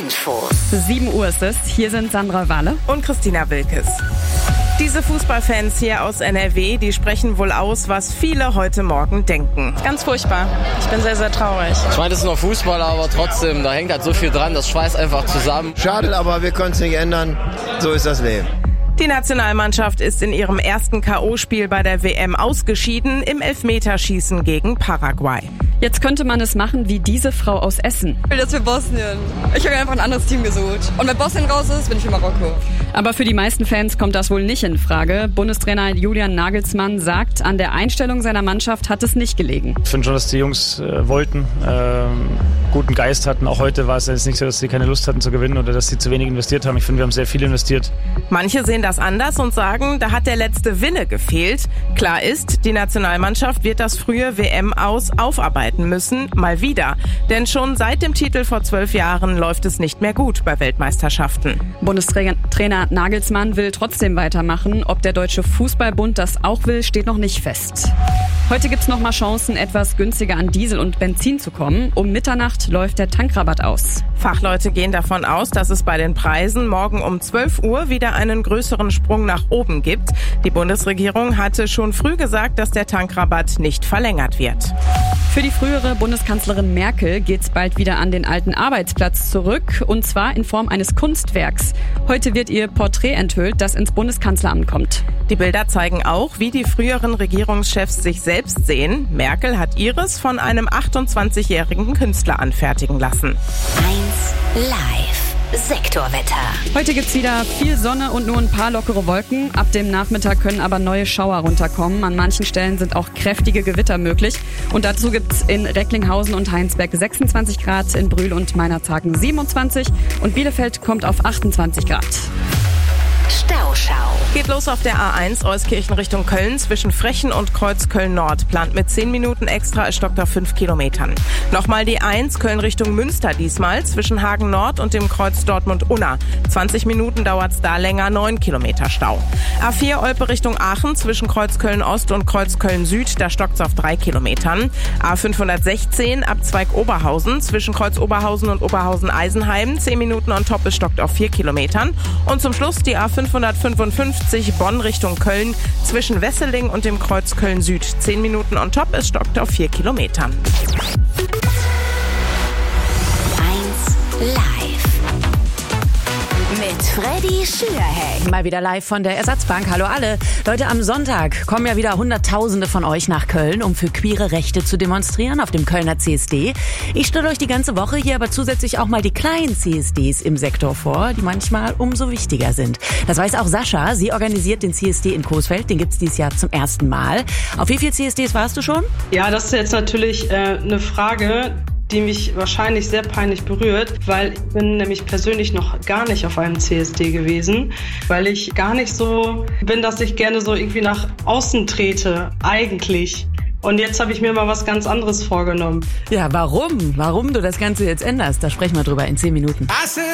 Info. 7 Uhr ist es. Hier sind Sandra Walle und Christina Wilkes. Diese Fußballfans hier aus NRW, die sprechen wohl aus, was viele heute Morgen denken. Ganz furchtbar. Ich bin sehr, sehr traurig. Ich meine, das ist nur Fußball, aber trotzdem, da hängt halt so viel dran, das schweißt einfach zusammen. Schade, aber wir können es nicht ändern. So ist das Leben. Die Nationalmannschaft ist in ihrem ersten K.O.-Spiel bei der WM ausgeschieden im Elfmeterschießen gegen Paraguay. Jetzt könnte man es machen wie diese Frau aus Essen. Ich will das für Bosnien. Ich habe einfach ein anderes Team gesucht. Und wenn Bosnien raus ist, bin ich für Marokko. Aber für die meisten Fans kommt das wohl nicht in Frage. Bundestrainer Julian Nagelsmann sagt, an der Einstellung seiner Mannschaft hat es nicht gelegen. Ich finde schon, dass die Jungs wollten, guten Geist hatten. Auch heute war es jetzt nicht so, dass sie keine Lust hatten zu gewinnen oder dass sie zu wenig investiert haben. Ich finde, wir haben sehr viel investiert. Manche sehen das anders und sagen, da hat der letzte Wille gefehlt. Klar ist, die Nationalmannschaft wird das frühe WM-Aus aufarbeiten müssen, mal wieder. Denn schon seit dem Titel vor 12 Jahren läuft es nicht mehr gut bei Weltmeisterschaften. Bundestrainer Nagelsmann will trotzdem weitermachen. Ob der Deutsche Fußballbund das auch will, steht noch nicht fest. Heute gibt's noch mal Chancen, etwas günstiger an Diesel und Benzin zu kommen. Um Mitternacht läuft der Tankrabatt aus. Fachleute gehen davon aus, dass es bei den Preisen morgen um 12 Uhr wieder einen größeren Sprung nach oben gibt. Die Bundesregierung hatte schon früh gesagt, dass der Tankrabatt nicht verlängert wird. Für die frühere Bundeskanzlerin Merkel geht's bald wieder an den alten Arbeitsplatz zurück, und zwar in Form eines Kunstwerks. Heute wird ihr Porträt enthüllt, das ins Bundeskanzleramt kommt. Die Bilder zeigen auch, wie die früheren Regierungschefs sich selbst sehen. Merkel hat ihres von einem 28-jährigen Künstler anfertigen lassen. 1 Live. Sektorwetter. Heute gibt's wieder viel Sonne und nur ein paar lockere Wolken. Ab dem Nachmittag können aber neue Schauer runterkommen. An manchen Stellen sind auch kräftige Gewitter möglich. Und dazu gibt's in Recklinghausen und Heinsberg 26 Grad, in Brühl und Meinerzhagen 27 und Bielefeld kommt auf 28 Grad. Stauschau. Geht los auf der A1 Euskirchen Richtung Köln zwischen Frechen und Kreuz Köln-Nord. Plant mit 10 Minuten extra, es stockt auf 5 Kilometern. Nochmal die 1 Köln Richtung Münster diesmal zwischen Hagen Nord und dem Kreuz Dortmund-Unna. 20 Minuten dauert's da länger, 9 Kilometer Stau. A4 Olpe Richtung Aachen zwischen Kreuz Köln-Ost und Kreuz Köln-Süd, da stockt's auf 3 Kilometern. A516 Abzweig Oberhausen zwischen Kreuz Oberhausen und Oberhausen-Eisenheim. 10 Minuten on top, es stockt auf 4 Kilometern. Und zum Schluss die A555 Bonn Richtung Köln zwischen Wesseling und dem Kreuz Köln-Süd. 10 Minuten on top, es stockt auf 4 Kilometern. 1 Live. Mit Freddy Schürheck. Mal wieder live von der Ersatzbank. Hallo alle. Leute, am Sonntag kommen ja wieder Hunderttausende von euch nach Köln, um für queere Rechte zu demonstrieren auf dem Kölner CSD. Ich stelle euch die ganze Woche hier aber zusätzlich auch mal die kleinen CSDs im Sektor vor, die manchmal umso wichtiger sind. Das weiß auch Sascha. Sie organisiert den CSD in Coesfeld. Den gibt's dieses Jahr zum ersten Mal. Auf wie viele CSDs warst du schon? Ja, das ist jetzt natürlich eine Frage, die mich wahrscheinlich sehr peinlich berührt, weil ich bin nämlich persönlich noch gar nicht auf einem CSD gewesen, weil ich gar nicht so bin, dass ich gerne so irgendwie nach außen trete, eigentlich. Und jetzt habe ich mir mal was ganz anderes vorgenommen. Ja, warum? Warum du das Ganze jetzt änderst, da sprechen wir drüber in 10 Minuten.